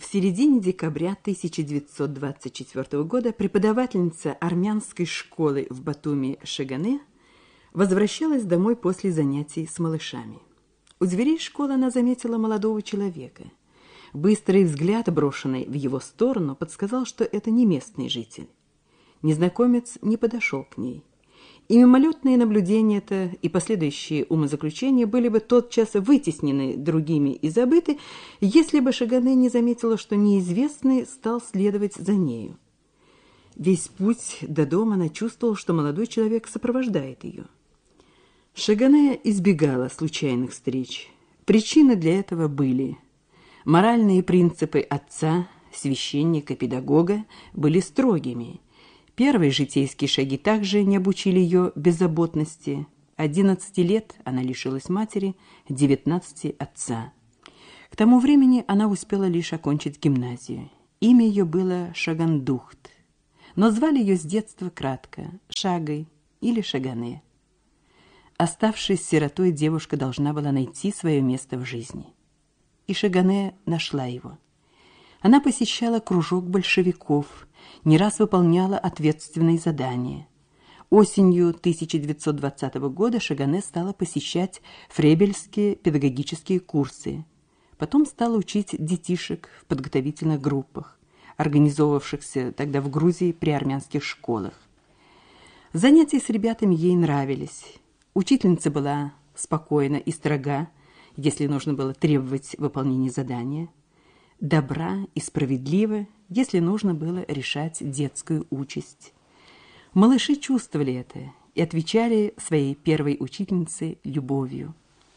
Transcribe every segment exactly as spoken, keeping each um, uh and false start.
В середине декабря тысяча девятьсот двадцать четвёртого года преподавательница армянской школы в Батуми Шагане возвращалась домой после занятий с малышами. У дверей школы она заметила молодого человека. Быстрый взгляд, брошенный в его сторону, подсказал, что это не местный житель. Незнакомец не подошел к ней. И мимолетные наблюдения-то и последующие умозаключения были бы тотчас вытеснены другими и забыты, если бы Шагане не заметила, что неизвестный стал следовать за нею. Весь путь до дома она чувствовала, что молодой человек сопровождает ее. Шагане избегала случайных встреч. Причины для этого были. Моральные принципы отца, священника, педагога были строгими. Первые житейские шаги также не обучили ее беззаботности. Одиннадцати лет она лишилась матери, девятнадцати – отца. К тому времени она успела лишь окончить гимназию. Имя ее было Шагандухт, но звали ее с детства кратко – Шагой или Шагане. Оставшись сиротой, девушка должна была найти свое место в жизни. И Шагане нашла его. Она посещала кружок большевиков, не раз выполняла ответственные задания. Осенью тысяча девятьсот двадцатого года Шагане стала посещать фребельские педагогические курсы. Потом стала учить детишек в подготовительных группах, организовавшихся тогда в Грузии при армянских школах. Занятия с ребятами ей нравились. Учительница была спокойна и строга, если нужно было требовать выполнения задания. Добра и справедлива, если нужно было решать детскую участь. Малыши чувствовали это и отвечали своей первой учительнице любовью.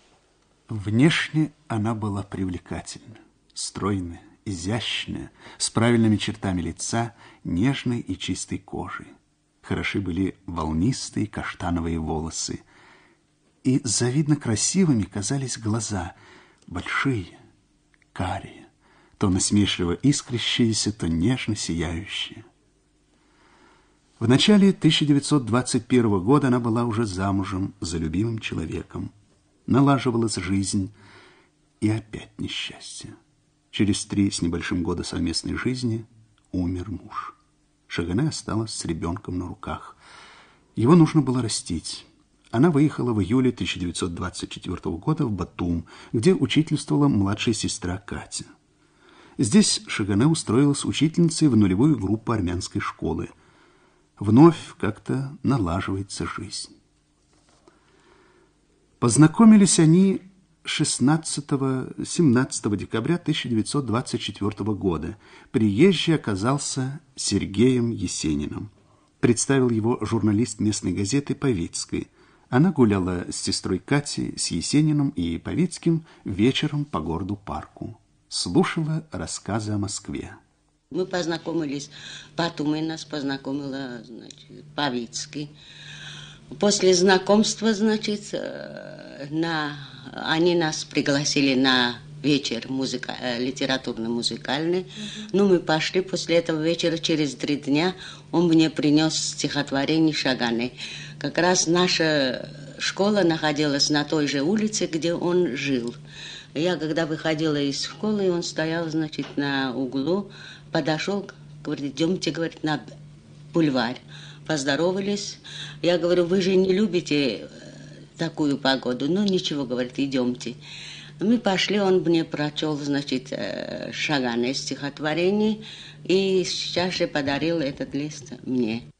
Внешне она была привлекательна, стройная, изящная, с правильными чертами лица, нежной и чистой кожей. Хороши были волнистые каштановые волосы. И завидно красивыми казались глаза, большие, карие, то насмешливо искрящиеся, то нежно сияющие. В начале тысяча девятьсот двадцать первого года она была уже замужем за любимым человеком. Налаживалась жизнь, и опять несчастье. Через три с небольшим года совместной жизни умер муж. Шагане осталась с ребенком на руках. Его нужно было растить. Она выехала в июле тысяча девятьсот двадцать четвёртого года в Батум, где учительствовала младшая сестра Катя. Здесь Шагане устроилась учительницей в нулевую группу армянской школы. Вновь как-то налаживается жизнь. Познакомились они шестнадцатого-семнадцатого декабря тысяча девятьсот двадцать четвёртого года. Приезжий оказался Сергеем Есениным. Представил его журналист местной газеты Павицкой. Она гуляла с сестрой Катей, с Есениным и Павицким вечером по городу-парку. Слушала рассказы о Москве. Мы познакомились, потом и нас познакомила, значит, Павицкий. После знакомства, значит, на, они нас пригласили на вечер музыка, литературно-музыкальный. Uh-huh. Ну, мы пошли после этого вечера, через три дня он мне принес стихотворение Шагане. Как раз наша школа находилась на той же улице, где он жил. Я, когда выходила из школы, он стоял, значит, на углу, подошел, говорит, идемте, говорит, на бульвар. Поздоровались. Я говорю, вы же не любите такую погоду. Ну, ничего, говорит, идемте. Мы пошли, он мне прочел, значит, Шагане стихотворение, и сейчас же подарил этот лист мне.